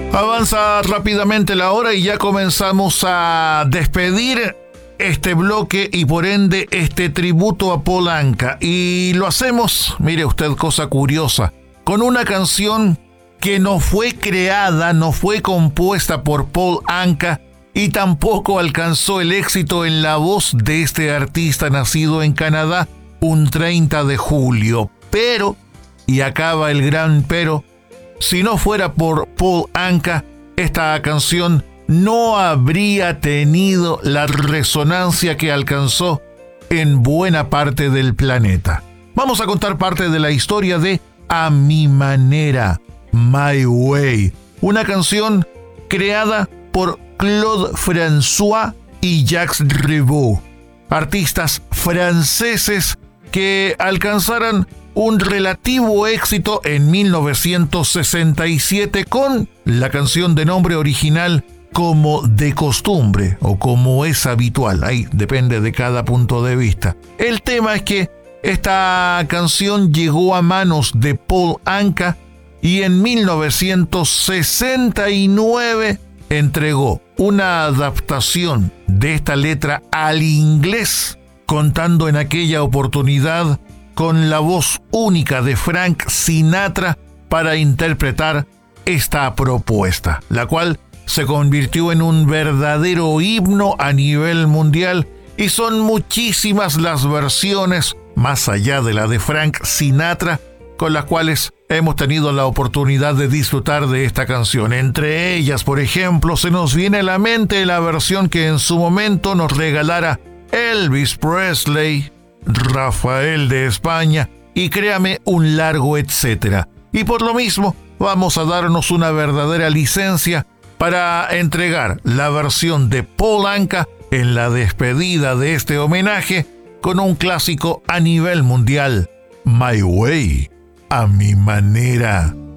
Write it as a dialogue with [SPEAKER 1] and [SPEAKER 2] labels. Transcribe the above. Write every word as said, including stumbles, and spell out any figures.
[SPEAKER 1] Avanza rápidamente la hora y ya comenzamos a despedir este bloque y por ende este tributo a Paul Anka. Y lo hacemos, mire usted, cosa curiosa, con una canción que no fue creada, no fue compuesta por Paul Anka y tampoco alcanzó el éxito en la voz de este artista nacido en Canadá un treinta de julio. Pero, y acaba el gran pero, si no fuera por Paul Anka, esta canción no habría tenido la resonancia que alcanzó en buena parte del planeta. Vamos a contar parte de la historia de A Mi Manera, My Way, una canción creada por Claude François y Jacques Ribot, artistas franceses que alcanzaron un relativo éxito en mil novecientos sesenta y siete con la canción de nombre original Como de Costumbre o Como es Habitual. Ahí depende de cada punto de vista. El tema es que esta canción llegó a manos de Paul Anka y en mil novecientos sesenta y nueve entregó una adaptación de esta letra al inglés, contando en aquella oportunidad con la voz única de Frank Sinatra para interpretar esta propuesta, la cual se convirtió en un verdadero himno a nivel mundial y son muchísimas las versiones, más allá de la de Frank Sinatra, con las cuales hemos tenido la oportunidad de disfrutar de esta canción. Entre ellas, por ejemplo, se nos viene a la mente la versión que en su momento nos regalara Elvis Presley, Rafael de España y créame, un largo etcétera. Y por lo mismo, vamos a darnos una verdadera licencia para entregar la versión de Paul Anka en la despedida de este homenaje con un clásico a nivel mundial, My Way, A Mi Manera.